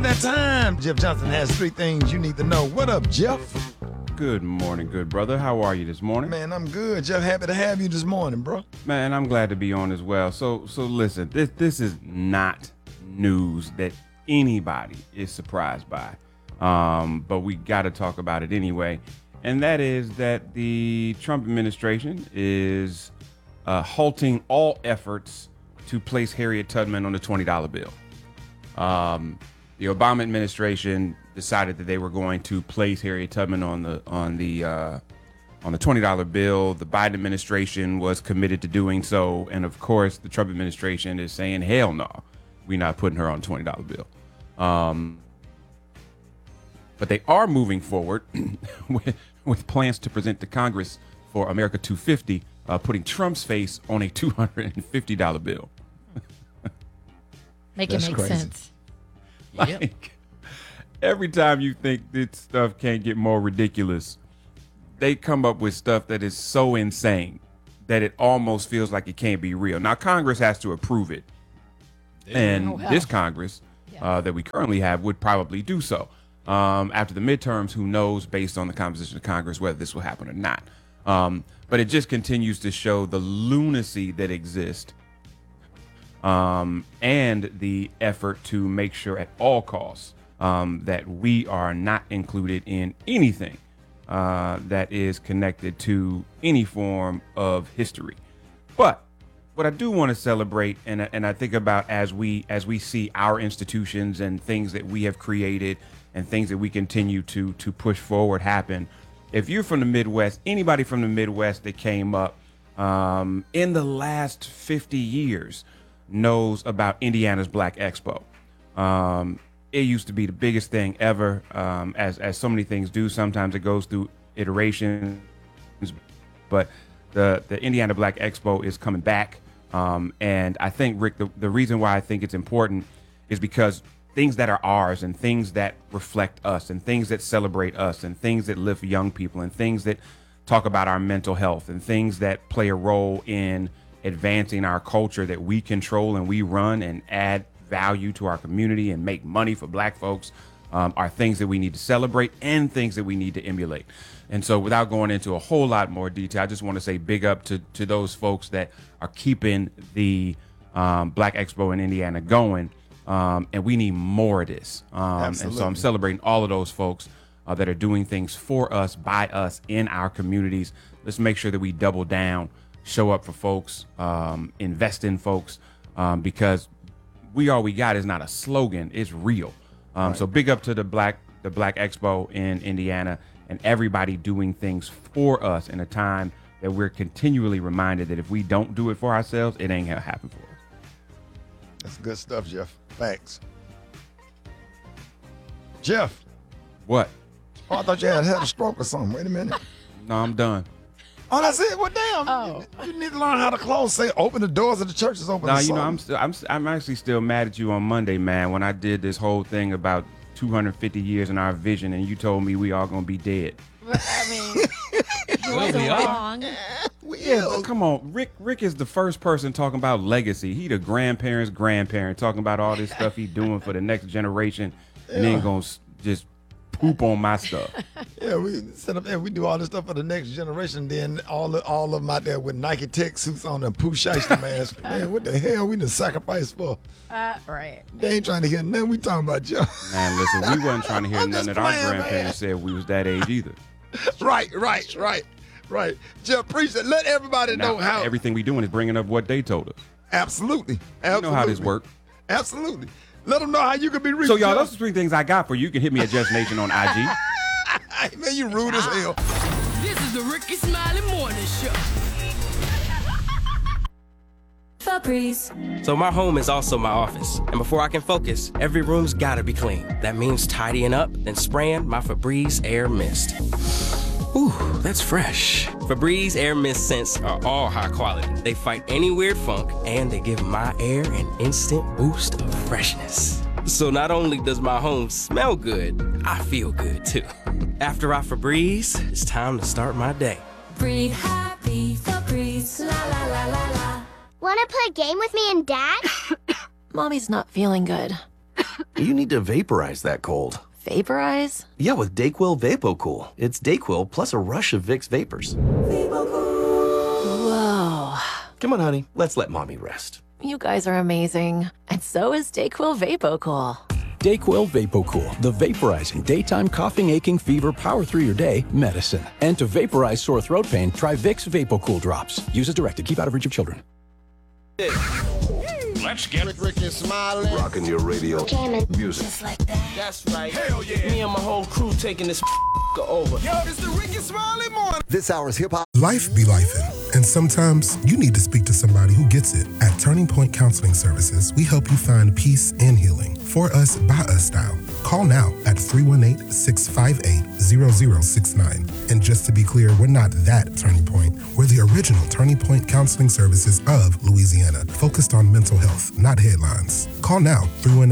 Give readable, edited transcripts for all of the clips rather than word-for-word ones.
That time, Jeff Johnson has 3 things you need to know. What up, Jeff? Good morning, good brother. How are you this morning? Man, I'm good, Jeff. Happy to have you this morning, bro. Man, I'm glad to be on as well. So listen, this is not news that anybody is surprised by, but we got to talk about it anyway. And that is that the Trump administration is halting all efforts to place Harriet Tubman on the $20 bill. The Obama administration decided that they were going to place Harriet Tubman on the $20 bill. The Biden administration was committed to doing so, and of course, the Trump administration is saying, "Hell no, we're not putting her on a $20 bill." But they are moving forward with plans to present to Congress for America 250, putting Trump's face on a $250 bill. Make it make sense. Like, every time you think this stuff can't get more ridiculous, they come up with stuff that is so insane that it almost feels like it can't be real. Now, Congress has to approve it. And this Congress that we currently have would probably do so. After the midterms, who knows, based on the composition of Congress, whether this will happen or not. But it just continues to show the lunacy that exists. And the effort to make sure at all costs that we are not included in anything that is connected to any form of history. But what I do want to celebrate, and I think about as we see our institutions and things that we have created and things that we continue to push forward happen. If you're from the Midwest, anybody from the Midwest that came up in the last 50 years knows about Indiana's Black Expo. It used to be the biggest thing ever, as so many things do. Sometimes it goes through iterations, but the Indiana Black Expo is coming back. And I think, Rick, the reason why I think it's important is because things that are ours and things that reflect us and things that celebrate us and things that lift young people and things that talk about our mental health and things that play a role in advancing our culture that we control and we run and add value to our community and make money for Black folks are things that we need to celebrate and things that we need to emulate. And so without going into a whole lot more detail, I just want to say big up to those folks that are keeping the Black Expo in Indiana going. And we need more of this. And so I'm celebrating all of those folks that are doing things for us, by us, in our communities. Let's make sure that we double down, show up for folks, invest in folks, because all we got is not a slogan, it's real. Right. So big up to the Black Expo in Indiana and everybody doing things for us in a time that we're continually reminded that if we don't do it for ourselves, it ain't gonna happen for us. That's good stuff, Jeff. Thanks. Jeff. What? Oh, I thought you had a stroke or something. Wait a minute. No, I'm done. Oh, that's it. Well, damn. Oh. You need to learn how to close. Say, open the doors of the church is open. No, you know, I'm actually still mad at you on Monday, man. When I did this whole thing about 250 years in our vision, and you told me we all gonna be dead. I mean, you wasn't wrong. Yeah, come on. Rick is the first person talking about legacy. He the grandparents' grandparent talking about all this stuff he doing for the next generation, and then gonna just poop on my stuff. Yeah, we set up there. We do all this stuff for the next generation. Then all of them out there with Nike Tech suits on and Pooh Shiesty mask. Man, what the hell we done sacrifice for? Right. They ain't trying to hear nothing we talking about, Joe. Man, listen, we wasn't trying to hear nothing that our grandparents said we was that age either. Right. Jeff, preach it. Let everybody know how. Everything we doing is bringing up what they told us. Absolutely. You know how this works. Absolutely. Let them know how you can be reached. So, y'all, those are 3 things I got for you. You can hit me at Just Nation on IG. Man, you rude as hell. This is the Ricky Smiley Morning Show. Febreze. So my home is also my office. And before I can focus, every room's gotta be clean. That means tidying up, then spraying my Febreze Air Mist. Ooh, that's fresh. Febreze Air Mist scents are all high quality. They fight any weird funk, and they give my air an instant boost of freshness. So not only does my home smell good, I feel good too. After I Febreze, it's time to start my day. Breathe happy, Febreze, la la la la la. Wanna play a game with me and Dad? Mommy's not feeling good. You need to vaporize that cold. Vaporize? Yeah, with DayQuil VapoCool. It's DayQuil plus a rush of Vicks vapors. Whoa. Come on, honey. Let's let mommy rest. You guys are amazing. And so is DayQuil VapoCool. DayQuil VapoCool, the vaporizing daytime coughing, aching, fever, power through your day medicine. And to vaporize sore throat pain, try Vicks VapoCool drops. Use as directed. Keep out of reach of children. Let's get Ricky Smiley. rocking your radio music. Just like that. That's right. Hell yeah. Me and my whole crew taking this over. Yo, this the Ricky Smiley morning. This hour's hip-hop. Life be lifing, and sometimes you need to speak to somebody who gets it. At Turning Point Counseling Services, we help you find peace and healing. For us, by us style. Call now at 318-658-0069. And just to be clear, we're not that Turning Point. We're the original Turning Point Counseling Services of Louisiana, focused on mental health, not headlines. Call now,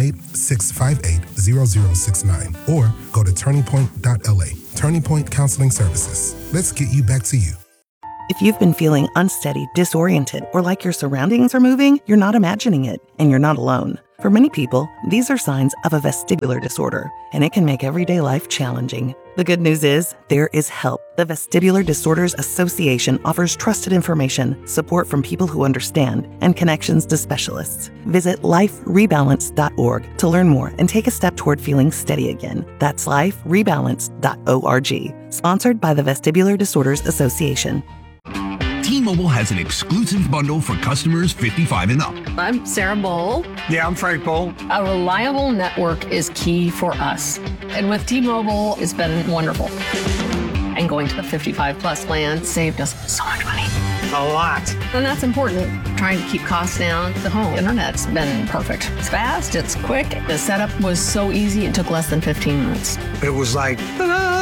318-658-0069, or go to turningpoint.la. Turning Point Counseling Services. Let's get you back to you. If you've been feeling unsteady, disoriented, or like your surroundings are moving, you're not imagining it, and you're not alone. For many people, these are signs of a vestibular disorder, and it can make everyday life challenging. The good news is, there is help. The Vestibular Disorders Association offers trusted information, support from people who understand, and connections to specialists. Visit liferebalance.org to learn more and take a step toward feeling steady again. That's liferebalance.org. Sponsored by the Vestibular Disorders Association. T-Mobile has an exclusive bundle for customers 55 and up. I'm Sarah Bowl. Yeah, I'm Frank Bowl. A reliable network is key for us. And with T-Mobile, it's been wonderful. And going to the 55 plus plan saved us so much money. A lot. And that's important. Trying to keep costs down. The home internet's been perfect. It's fast, it's quick. The setup was so easy, it took less than 15 minutes. It was like, ta-da!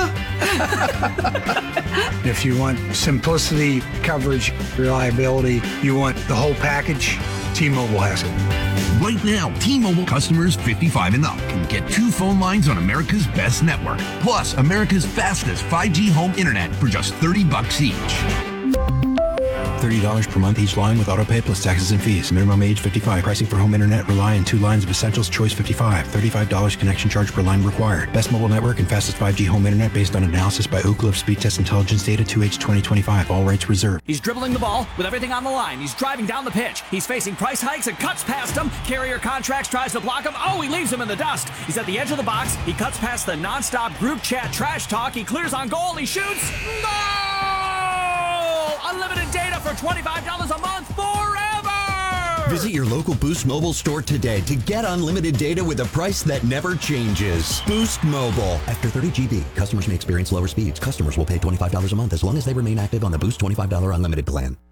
If you want simplicity, coverage, reliability, you want the whole package, T-Mobile has it. Right now, T-Mobile customers 55 and up can get 2 phone lines on America's best network, plus America's fastest 5G home internet for just $30 each. $30 per month each line with autopay plus taxes and fees. Minimum age 55. Pricing for home internet rely on 2 lines of Essentials Choice 55. $35 connection charge per line required. Best mobile network and fastest 5G home internet based on analysis by Ookla of Speed Test Intelligence data 2H 2025. All rights reserved. He's dribbling the ball with everything on the line. He's driving down the pitch. He's facing price hikes and cuts past him. Carrier Contracts tries to block him. Oh, he leaves him in the dust. He's at the edge of the box. He cuts past the nonstop group chat trash talk. He clears on goal. He shoots. Goal! Unlimited data for $25 a month forever! Visit your local Boost Mobile store today to get unlimited data with a price that never changes. Boost Mobile. After 30 GB, customers may experience lower speeds. Customers will pay $25 a month as long as they remain active on the Boost $25 unlimited plan.